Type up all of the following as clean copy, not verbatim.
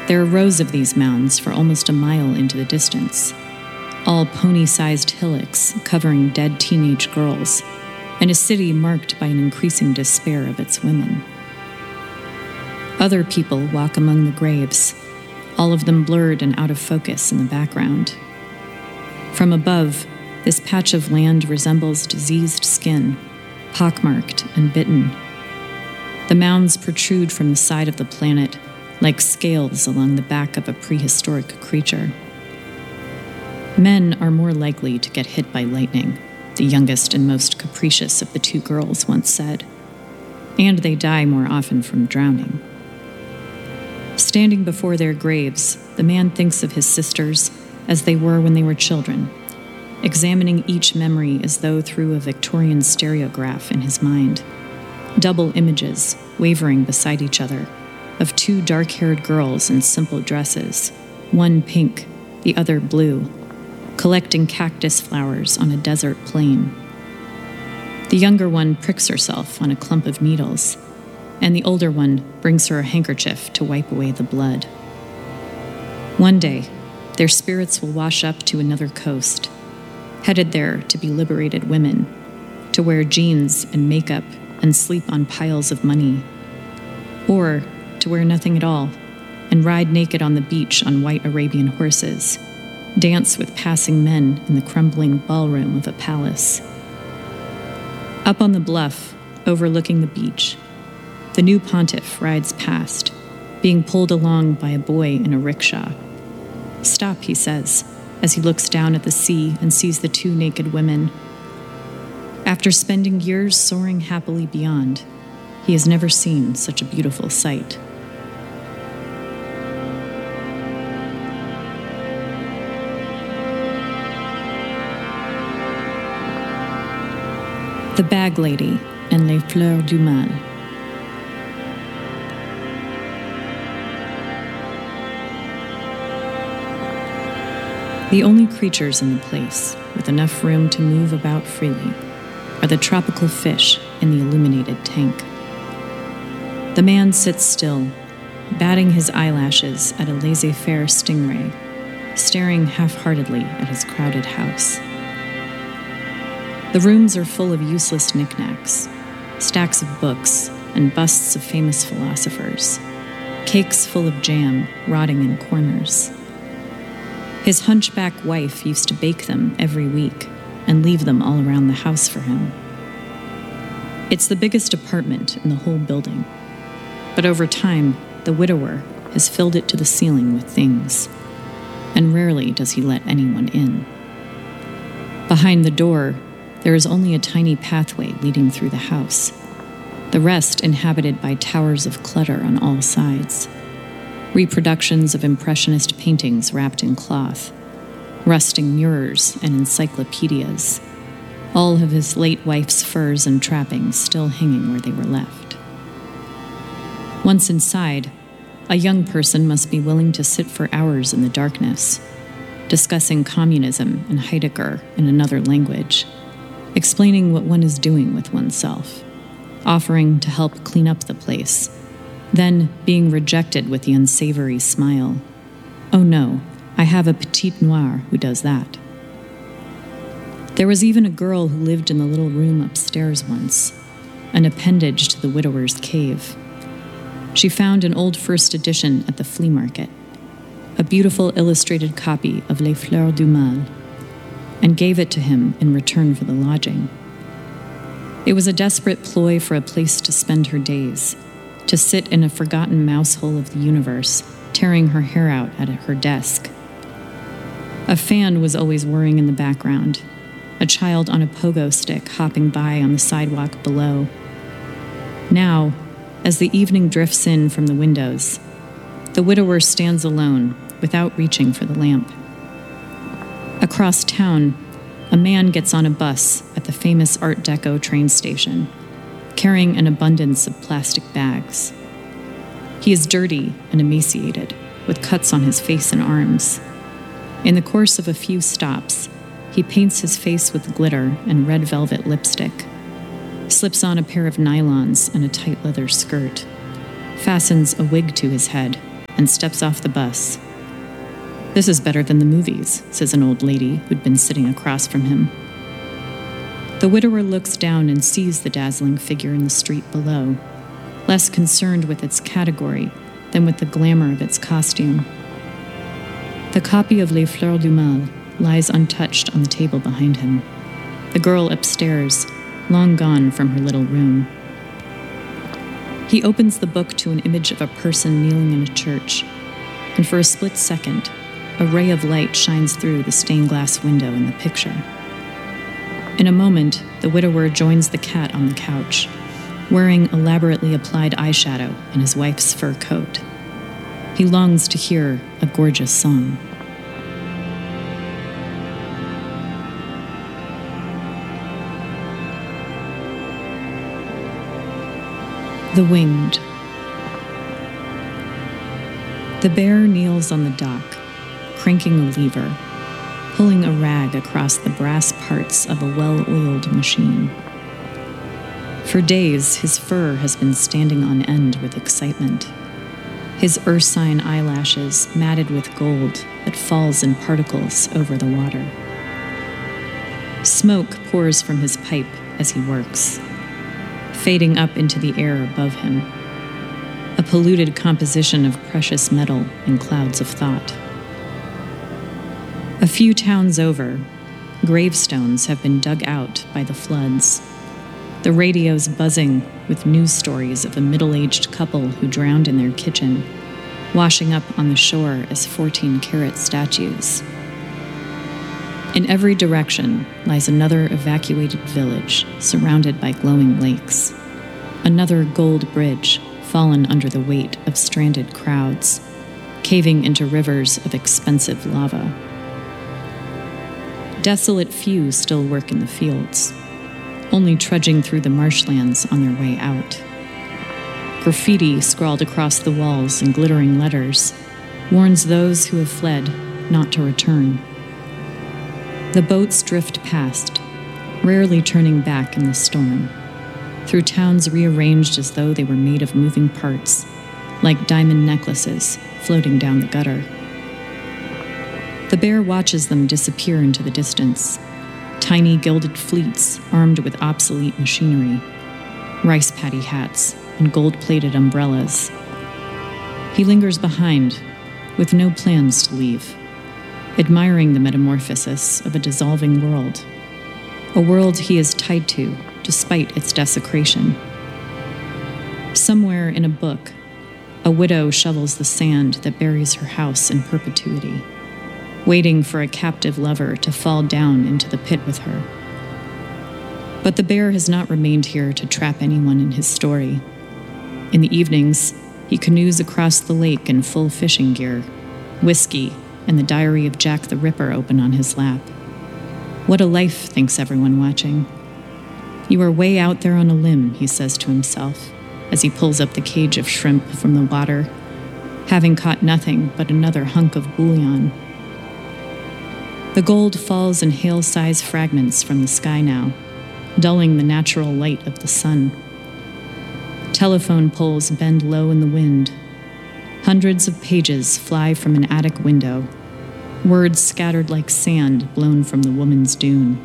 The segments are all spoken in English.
There are rows of these mounds for almost a mile into the distance, all pony-sized hillocks covering dead teenage girls, and a city marked by an increasing despair of its women. Other people walk among the graves, all of them blurred and out of focus in the background. From above, this patch of land resembles diseased skin, pockmarked and bitten. The mounds protrude from the side of the planet like scales along the back of a prehistoric creature. Men are more likely to get hit by lightning, the youngest and most capricious of the two girls once said, and they die more often from drowning. Standing before their graves, the man thinks of his sisters as they were when they were children, examining each memory as though through a Victorian stereograph in his mind. Double images, wavering beside each other, of two dark-haired girls in simple dresses, one pink, the other blue, collecting cactus flowers on a desert plain. The younger one pricks herself on a clump of needles, and the older one brings her a handkerchief to wipe away the blood. One day, their spirits will wash up to another coast, headed there to be liberated women, to wear jeans and makeup and sleep on piles of money, or to wear nothing at all and ride naked on the beach on white Arabian horses, dance with passing men in the crumbling ballroom of a palace. Up on the bluff, overlooking the beach, the new pontiff rides past, being pulled along by a boy in a rickshaw. "Stop," he says, as he looks down at the sea and sees the two naked women. After spending years soaring happily beyond, he has never seen such a beautiful sight. The Bag Lady and Les Fleurs du Mal. The only creatures in the place with enough room to move about freely are the tropical fish in the illuminated tank. The man sits still, batting his eyelashes at a laissez-faire stingray, staring half-heartedly at his crowded house. The rooms are full of useless knickknacks, stacks of books and busts of famous philosophers, cakes full of jam rotting in corners. His hunchback wife used to bake them every week and leave them all around the house for him. It's the biggest apartment in the whole building, but over time, the widower has filled it to the ceiling with things, and rarely does he let anyone in. Behind the door, there is only a tiny pathway leading through the house, the rest inhabited by towers of clutter on all sides. Reproductions of impressionist paintings wrapped in cloth, rusting mirrors and encyclopedias, all of his late wife's furs and trappings still hanging where they were left. Once inside, a young person must be willing to sit for hours in the darkness, discussing communism and Heidegger in another language, explaining what one is doing with oneself, offering to help clean up the place, then being rejected with the unsavory smile. "Oh no, I have a petite noire who does that." There was even a girl who lived in the little room upstairs once, an appendage to the widower's cave. She found an old first edition at the flea market, a beautiful illustrated copy of Les Fleurs du Mal, and gave it to him in return for the lodging. It was a desperate ploy for a place to spend her days, to sit in a forgotten mousehole of the universe, tearing her hair out at her desk. A fan was always whirring in the background, a child on a pogo stick hopping by on the sidewalk below. Now, as the evening drifts in from the windows, the widower stands alone, without reaching for the lamp. Across town, a man gets on a bus at the famous Art Deco train station, carrying an abundance of plastic bags. He is dirty and emaciated, with cuts on his face and arms. In the course of a few stops, he paints his face with glitter and red velvet lipstick, slips on a pair of nylons and a tight leather skirt, fastens a wig to his head, and steps off the bus. "This is better than the movies," says an old lady who'd been sitting across from him. The widower looks down and sees the dazzling figure in the street below, less concerned with its category than with the glamour of its costume. The copy of Les Fleurs du Mal lies untouched on the table behind him. The girl upstairs, long gone from her little room. He opens the book to an image of a person kneeling in a church, and for a split second, a ray of light shines through the stained glass window in the picture. In a moment, the widower joins the cat on the couch, wearing elaborately applied eyeshadow and his wife's fur coat. He longs to hear a gorgeous song. The Winged. The bear kneels on the dock, cranking a lever, pulling a rag across the brass parts of a well-oiled machine. For days, his fur has been standing on end with excitement, his ursine eyelashes matted with gold that falls in particles over the water. Smoke pours from his pipe as he works, fading up into the air above him, a polluted composition of precious metal and clouds of thought. A few towns over, gravestones have been dug out by the floods, the radios buzzing with news stories of a middle-aged couple who drowned in their kitchen, washing up on the shore as 14-carat statues. In every direction lies another evacuated village surrounded by glowing lakes, another gold bridge fallen under the weight of stranded crowds, caving into rivers of expensive lava. Desolate few still work in the fields, only trudging through the marshlands on their way out. Graffiti scrawled across the walls in glittering letters warns those who have fled not to return. The boats drift past, rarely turning back in the storm, through towns rearranged as though they were made of moving parts, like diamond necklaces floating down the gutter. The bear watches them disappear into the distance, tiny gilded fleets armed with obsolete machinery, rice paddy hats, and gold-plated umbrellas. He lingers behind, with no plans to leave, admiring the metamorphosis of a dissolving world, a world he is tied to despite its desecration. Somewhere in a book, a widow shovels the sand that buries her house in perpetuity, waiting for a captive lover to fall down into the pit with her. But the bear has not remained here to trap anyone in his story. In the evenings, he canoes across the lake in full fishing gear, whiskey and the Diary of Jack the Ripper open on his lap. What a life, thinks everyone watching. You are way out there on a limb, he says to himself, as he pulls up the cage of shrimp from the water, having caught nothing but another hunk of bouillon. The gold falls in hail-size fragments from the sky now, dulling the natural light of the sun. Telephone poles bend low in the wind. Hundreds of pages fly from an attic window, words scattered like sand blown from the woman's dune.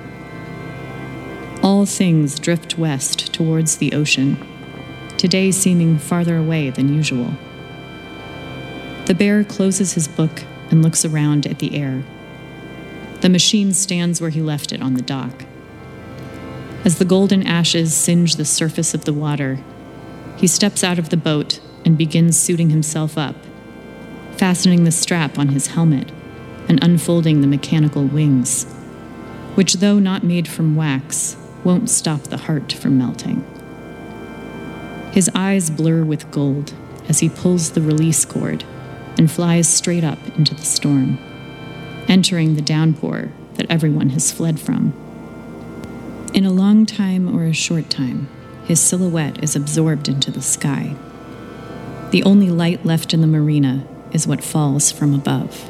All things drift west towards the ocean, today seeming farther away than usual. The bear closes his book and looks around at the air. The machine stands where he left it on the dock. As the golden ashes singe the surface of the water, he steps out of the boat and begins suiting himself up, fastening the strap on his helmet and unfolding the mechanical wings, which, though not made from wax, won't stop the heart from melting. His eyes blur with gold as he pulls the release cord and flies straight up into the storm, entering the downpour that everyone has fled from. In a long time or a short time, his silhouette is absorbed into the sky. The only light left in the marina is what falls from above.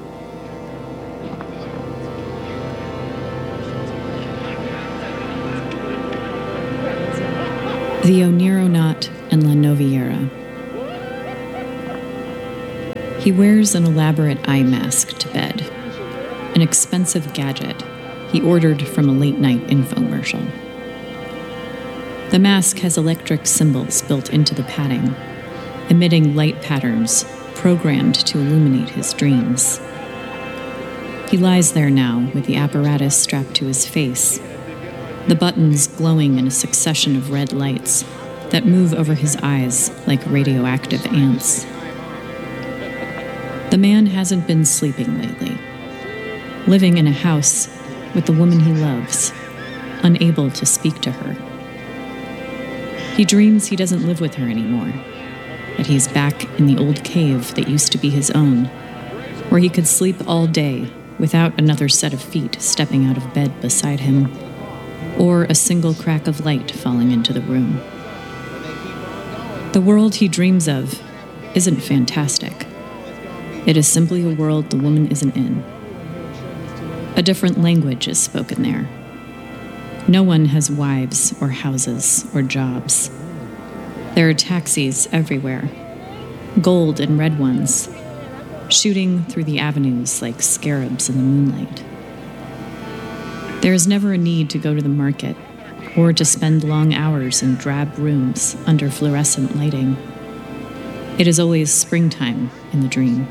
The Onironaut and La Noviera. He wears an elaborate eye mask to bed, an expensive gadget he ordered from a late-night infomercial. The mask has electric symbols built into the padding, emitting light patterns programmed to illuminate his dreams. He lies there now with the apparatus strapped to his face, the buttons glowing in a succession of red lights that move over his eyes like radioactive ants. The man hasn't been sleeping lately, living in a house with the woman he loves, unable to speak to her. He dreams he doesn't live with her anymore, that he's back in the old cave that used to be his own, where he could sleep all day without another set of feet stepping out of bed beside him, or a single crack of light falling into the room. The world he dreams of isn't fantastic. It is simply a world the woman isn't in. A different language is spoken there. No one has wives or houses or jobs. There are taxis everywhere, gold and red ones, shooting through the avenues like scarabs in the moonlight. There is never a need to go to the market or to spend long hours in drab rooms under fluorescent lighting. It is always springtime in the dream.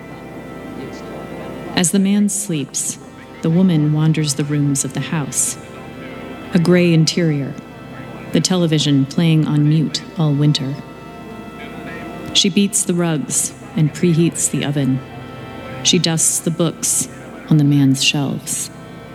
As the man sleeps, the woman wanders the rooms of the house. A gray interior, the television playing on mute all winter. She beats the rugs and preheats the oven. She dusts the books on the man's shelves.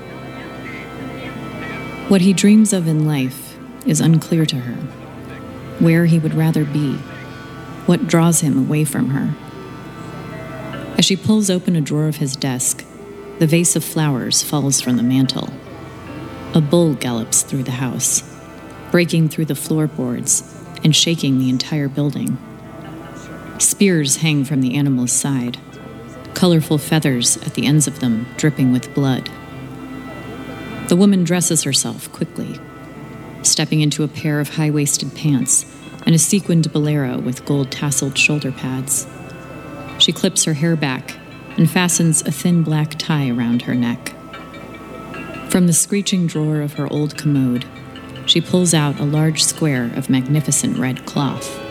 What he dreams of in life is unclear to her. Where he would rather be, what draws him away from her. As she pulls open a drawer of his desk, the vase of flowers falls from the mantel. A bull gallops through the house, breaking through the floorboards and shaking the entire building. Spears hang from the animal's side, colorful feathers at the ends of them dripping with blood. The woman dresses herself quickly, stepping into a pair of high-waisted pants and a sequined bolero with gold-tasseled shoulder pads. She clips her hair back and fastens a thin black tie around her neck. From the screeching drawer of her old commode, she pulls out a large square of magnificent red cloth.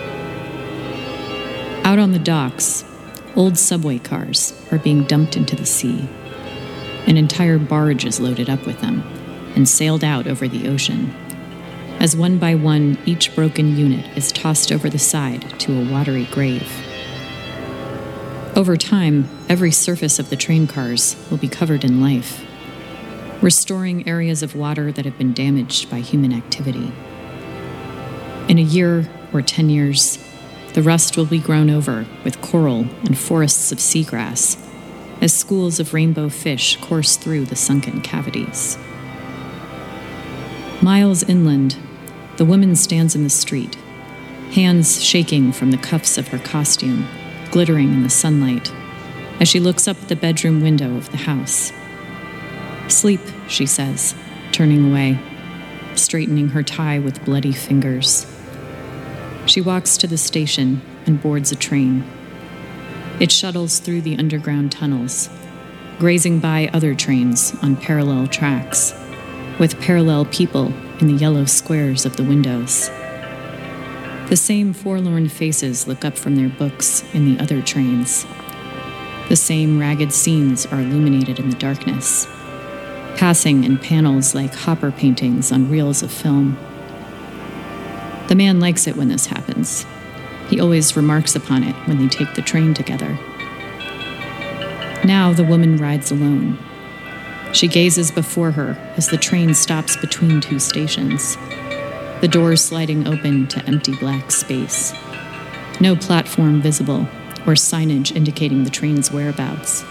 Out on the docks, old subway cars are being dumped into the sea. An entire barge is loaded up with them and sailed out over the ocean. As one by one, each broken unit is tossed over the side to a watery grave. Over time, every surface of the train cars will be covered in life, restoring areas of water that have been damaged by human activity. In a year or 10 years, the rust will be grown over with coral and forests of seagrass as schools of rainbow fish course through the sunken cavities. Miles inland, the woman stands in the street, hands shaking from the cuffs of her costume, glittering in the sunlight, as she looks up at the bedroom window of the house. "Sleep," she says, turning away, straightening her tie with bloody fingers. She walks to the station and boards a train. It shuttles through the underground tunnels, grazing by other trains on parallel tracks, with parallel people in the yellow squares of the windows. The same forlorn faces look up from their books in the other trains. The same ragged scenes are illuminated in the darkness, passing in panels like Hopper paintings on reels of film. The man likes it when this happens. He always remarks upon it when they take the train together. Now the woman rides alone. She gazes before her as the train stops between two stations, the doors sliding open to empty black space. No platform visible or signage indicating the train's whereabouts.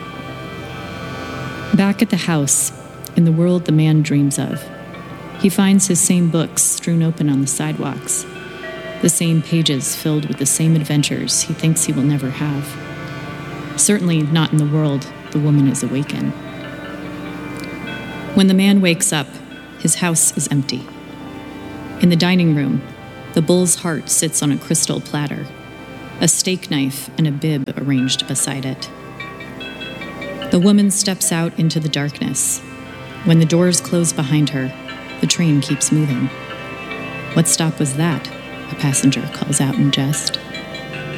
Back at the house, in the world the man dreams of, he finds his same books strewn open on the sidewalks, the same pages filled with the same adventures he thinks he will never have. Certainly not in the world the woman is awakened. When the man wakes up, his house is empty. In the dining room, the bull's heart sits on a crystal platter. a steak knife and a bib arranged beside it. The woman steps out into the darkness. When the doors close behind her, the train keeps moving. "What stop was that?" a passenger calls out in jest.